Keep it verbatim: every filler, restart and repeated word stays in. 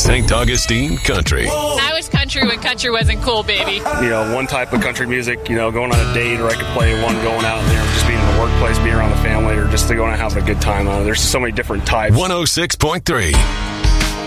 Saint Augustine Country. I was country when country wasn't cool, baby. You know, one type of country music, you know, going on a date, or I could play one going out there, just being in the workplace, being around the family, or just to go and having a good time. Uh, there's so many different types. one oh six point three